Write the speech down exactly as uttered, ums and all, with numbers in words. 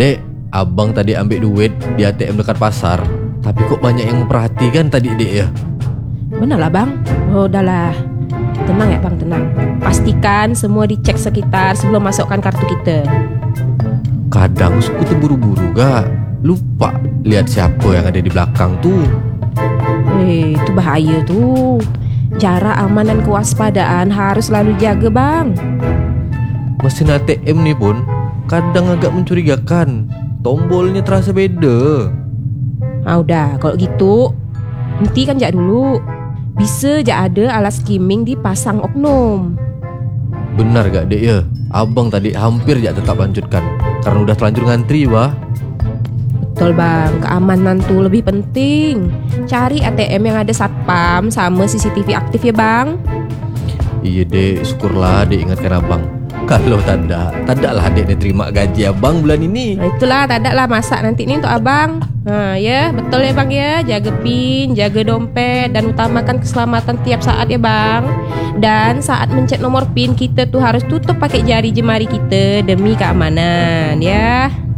Dek, abang tadi ambil duit di A T M dekat pasar, tapi kok banyak yang memperhatikan tadi dek ya? Benar lah bang. Oh udahlah, tenang ya bang, tenang. Pastikan semua dicek sekitar sebelum masukkan kartu kita. Kadang suku tuh buru-buru gak, lupa lihat siapa yang ada di belakang tuh. Eh, itu bahaya tuh. Jarak aman dan kewaspadaan harus selalu jaga bang. Mesin A T M nih pun kadang agak mencurigakan. Tombolnya terasa beda. Ah udah, kalau gitu hentikan jak dulu. Bisa jak ada alat skimming dipasang oknum. Benar gak dek ya? Abang tadi hampir jak tetap lanjutkan karena udah terlanjur ngantri wah. Betul bang, keamanan tuh lebih penting. Cari A T M yang ada satpam sama C C T V aktif ya bang. Iya dek, syukurlah dek ingatkan abang. Kalau tak ada, tak ada lah dek ni terima gaji abang bulan ini. Nah itulah, tak ada lah masak nanti ni untuk abang. Nah ya, betul ya bang ya. Jaga pin, jaga dompet dan utamakan keselamatan tiap saat ya bang. Dan saat mencet nomor pin kita tuh harus tutup pakai jari jemari kita demi keamanan ya.